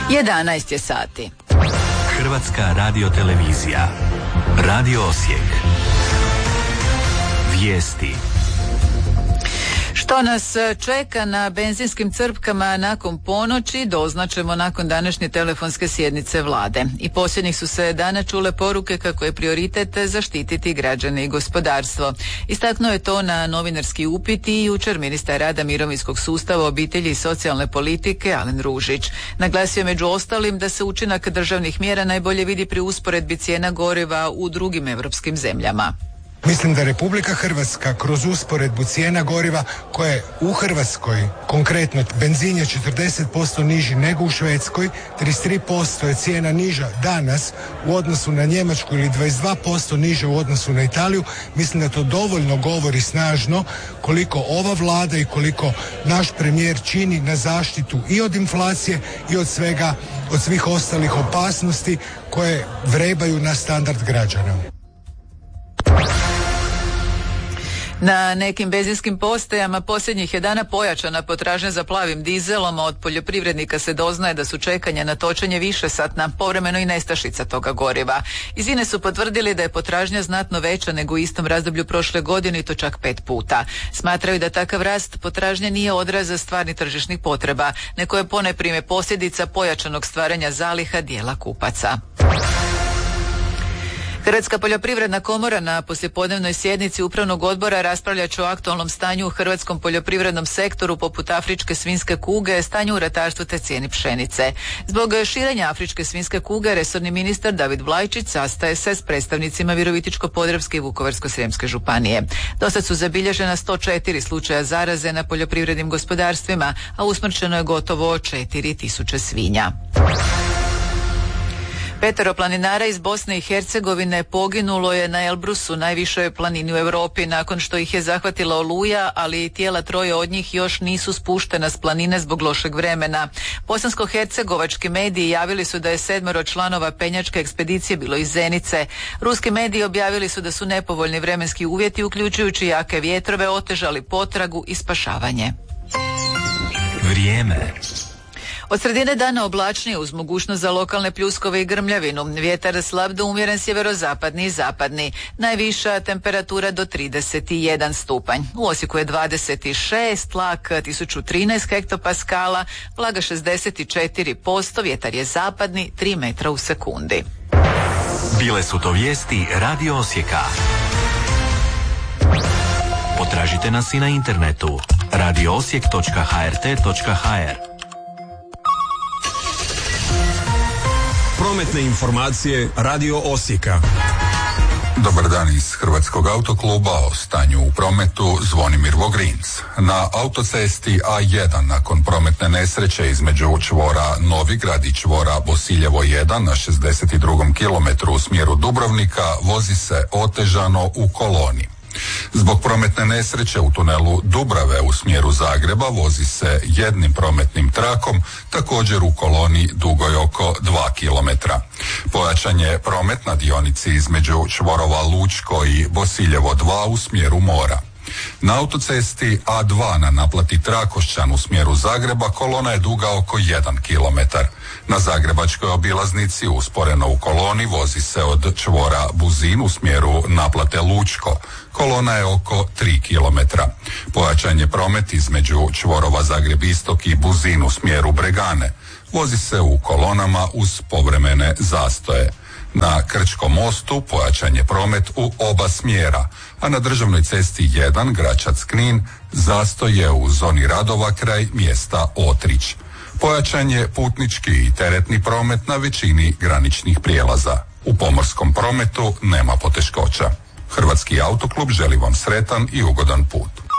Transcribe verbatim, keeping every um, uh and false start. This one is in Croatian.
jedanaest je sati. Hrvatska radiotelevizija. Radio Osijek. Vijesti. Što nas čeka na benzinskim crpkama nakon ponoći doznačemo nakon današnje telefonske sjednice vlade. I posljednjih su se dana čule poruke kako je prioritet zaštititi građane i gospodarstvo. Istaknuo je to na novinarski upit i jučer ministar rada, mirovinskog sustava, obitelji i socijalne politike Alen Ružić. Naglasio je među ostalim da se učinak državnih mjera najbolje vidi pri usporedbi cijena goriva u drugim europskim zemljama. Mislim da Republika Hrvatska kroz usporedbu cijena goriva koja je u Hrvatskoj, konkretno benzin je četrdeset posto niži nego u Švedskoj, trideset tri posto je cijena niža danas u odnosu na Njemačku ili dvadeset dva posto niža u odnosu na Italiju. Mislim da to dovoljno govori snažno koliko ova vlada i koliko naš premijer čini na zaštitu i od inflacije i od svega, od svih ostalih opasnosti koje vrebaju na standard građana. Na nekim benzinskim postajama posljednjih je dana pojačana potražnja za plavim dizelom, a od poljoprivrednika se doznaje da su čekanja na točenje višesatna, povremeno i nestašica toga goriva. Iz INE su potvrdili da je potražnja znatno veća nego u istom razdoblju prošle godine i to čak pet puta. Smatraju da takav rast potražnje nije odraz stvarnih tržišnih potreba, nego je ponajprije posljedica pojačanog stvaranja zaliha dijela kupaca. Hrvatska poljoprivredna komora na poslijepodnevnoj sjednici upravnog odbora raspravljat će o aktualnom stanju u hrvatskom poljoprivrednom sektoru poput afričke svinjske kuge, stanju u ratarstvu te cijeni pšenice. Zbog širenja afričke svinjske kuge resorni ministar David Vlajčić sastaje se s predstavnicima Virovitičko-podravske i Vukovarsko-srijemske županije. Dosad su zabilježena sto četiri slučaja zaraze na poljoprivrednim gospodarstvima, a usmrćeno je gotovo četiri tisuće svinja. Petero planinara iz Bosne i Hercegovine poginulo je na Elbrusu, najvišoj planini u Europi, nakon što ih je zahvatila oluja, ali tijela troje od njih još nisu spuštena s planine zbog lošeg vremena. Bosansko-hercegovački mediji javili su da je sedmero članova penjačke ekspedicije bilo iz Zenice. Ruski mediji objavili su da su nepovoljni vremenski uvjeti, uključujući jake vjetrove, otežali potragu i spašavanje. Vrijeme. Od sredine dana oblačnije uz mogućnost za lokalne pljuskove i grmljavinu. Vjetar slab do umjeren sjeverozapadni i zapadni. Najviša temperatura do trideset jedan stupanj. U Osijeku je dvadeset šest, tlak tisuću trinaest hektopaskala, vlaga šezdeset četiri posto, vjetar je zapadni tri metra u sekundi. Bile su to vijesti Radio Osijeka. Potražite nas i na internetu radio osijek točka h r t točka h r. Prometne informacije Radio Osijeka. Dobar dan iz Hrvatskog autokluba. O stanju u prometu Zvonimir Vogrinc. Na autocesti A jedan nakon prometne nesreće između čvora Novigrad i čvora Bosiljevo jedan na šezdeset drugom kilometru u smjeru Dubrovnika vozi se otežano u koloni. Zbog prometne nesreće u tunelu Dubrave u smjeru Zagreba vozi se jednim prometnim trakom, također u koloni dugoj oko dva kilometra. Pojačan je promet na dionici između čvorova Lučko i Bosiljevo dva u smjeru mora. Na autocesti A dva na naplati Trakošćan u smjeru Zagreba kolona je duga oko jedan kilometar. Na zagrebačkoj obilaznici usporeno u koloni vozi se od čvora Buzin u smjeru naplate Lučko. Kolona je oko tri kilometra. Pojačan je promet između čvorova Zagreb Istok i Buzin u smjeru Bregane. Vozi se u kolonama uz povremene zastoje. Na Krčkom mostu pojačan je promet u oba smjera, a na državnoj cesti jedan Gračac-Knin zastoj je u zoni radova kraj mjesta Otrić. Pojačan je putnički i teretni promet na većini graničnih prijelaza. U pomorskom prometu nema poteškoća. Hrvatski autoklub želi vam sretan i ugodan put.